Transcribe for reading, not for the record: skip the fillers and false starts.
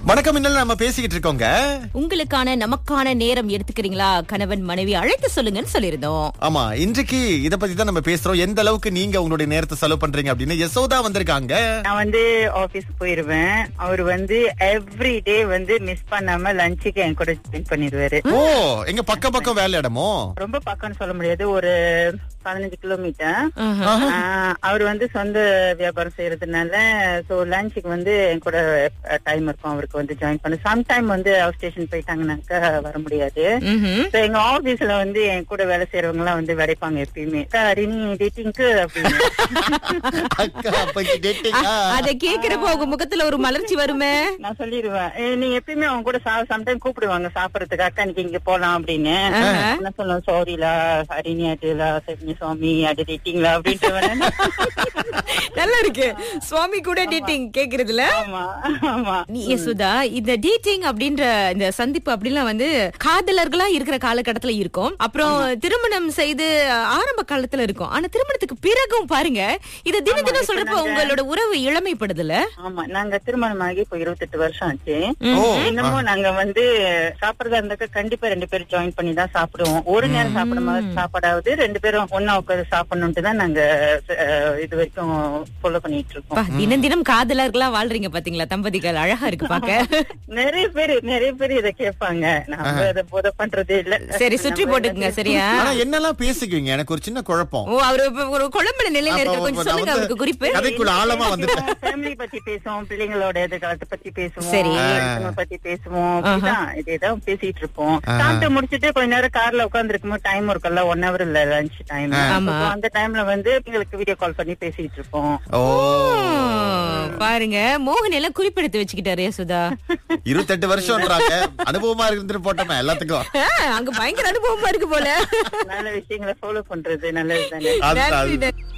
வணக்கம். இன்னும் நம்ம பேசிக்கிட்டு இருக்கோங்க. உங்களுக்கான நமக்கான நேரம் எடுத்துக்கிறீங்களா? கணவன் மனைவி அழைத்து சொல்லுங்கன்னு சொல்லியிருந்தோம். ஆமா, இன்றைக்கு இத பத்தி தான் நம்ம பேசுறோம். எந்த அளவுக்கு நீங்க உங்களுடைய நேரத்தை செலவு பண்றீங்க அப்படின்னு யசோதா வந்திருக்காங்க. நான் ஆபீஸ் போயிருவேன். அவர் எவ்ரி டே மிஸ் பண்ணாம லஞ்சுக்கு என் கூட ஸ்பெண்ட் பண்ணிடுவாரு. ஓ, எங்க பக்கம் வேலை இடமோ? ரொம்ப பக்கம்னு சொல்ல முடியாது, ஒரு 15 கிலோமீட்டர். அவர் சொந்த வியாபாரம் செய்யறதுனால லஞ்சுக்கு என் கூட டைம் இருக்கும் அவருக்கு ஜாயின் பண்ண. சம்டைம் அவர் ஸ்டேஷன் போயிட்டாங்கன்னாக்கா வர முடியாது. எங்க ஆபீஸ்ல என் கூட வேலை செய்யறவங்க எல்லாம் வரைப்பாங்க எப்பயுமே டேட்டிங்க்கு அப்படின்னு. அத கேக்குறப்ப உங்க முகத்துல ஒரு மலர்ச்சி வருமே. நான் சொல்லிடுவேன், நீ எப்பயுமே அவங்க கூட சம்டைம் கூப்பிடுவாங்க சாப்பிடறதுக்கு, அக்கா இன்னைக்கு இங்க போலாம் அப்படின்னு. என்ன சொல்லுவேன், சாரிலா ஹரிணி அதுலா சரி சுவாமி அது டேட்டிங்களா அப்படின்ட்டு. நல்லா இருக்கு, சுவாமி கூட டேட்டிங் கேக்குறதுல. ஆமா ஆமா. நீ யசோதா, இந்த டேட்டிங் அப்படின்ற இந்த சந்திப்பு அப்படிலாம் காதலர்களா இருக்கிற காலகட்டத்துல இருக்கும், அப்புறம் திருமணம் செய்து ஆரம்ப காலத்துல இருக்கும். ஆனா திருமணத்துக்கு பிறகும் பாருங்க, இத தினம் தினம் சொல்றப்ப உங்களோட உறவு இளமைப்படுதுல. ஆமா, நாங்க திருமணமாகி இப்போ 28 வருஷம் ஆச்சு. இன்னமும் நாங்க சாப்பிடறதா இருந்தாக்க கண்டிப்பா 2 பேரும் ஜாயின் பண்ணி தான் சாப்பிடுவோம். ஒரு நேரம் சாப்பாடாவது 2 பேரும் ஒன்னா உட்காந்து சாப்பிடணும்ட்டு தான் நாங்க இது வரைக்கும் ஃபாலோ பண்ணிட்டு இருக்கோம். தினம் தினம் காதலர்களா வாழ்றீங்க பாத்தீங்களா தம்பதிகள், அழகா இருக்கு பாக்க. நிறைய பேர் இத கேட்பாங்க, நம்ம இத போத பண்றதே இல்ல. சரி, சுற்றி போட்டுக்குங்க சரியா. என்னெல்லாம் பேசிக்குவீங்க? எனக்கு ஒரு சின்ன குழப்பம். ஓ, அவரு ஒரு குழம்புல நிலையில இருக்க, கொஞ்சம் சொல்லுங்க அவருக்கு குறிப்பு. கதைக்குள்ள ஆழமா வந்துட்டேன். ஃபேமிலி பத்தி பேசுவோம், பிள்ளைங்களோட எதிர்காலத்தை பத்தி பேசுவோம், சரி பத்தி பேசுவோம். இதேதான் பேசிட்டு இருப்போம். சாப்பிட்டு முடிச்சிட்டு கொஞ்ச நேரம் கார்ல உட்கார்ந்து இருக்கும்போது டைம் இருக்குல்ல, 1 hour இல்ல லஞ்ச் டைம். அந்த டைம்ல எங்களுக்கு வீடியோ கால் பண்ணி பேசிட்டு இருப்போம். ஓ பாருங்க, மோகன் எல்லாம் குறிப்பெடுத்து வச்சுக்கிட்டாரு யசோதா. 28 வருஷம்ன்றாங்க, அனுபவமா இருந்துட்டு போட்டோமே எல்லாத்துக்கும். அங்க பயங்கர அனுபவமா இருக்கு போல. நல்ல விஷயங்களை ஃபாலோ பண்றது நல்லது தானே.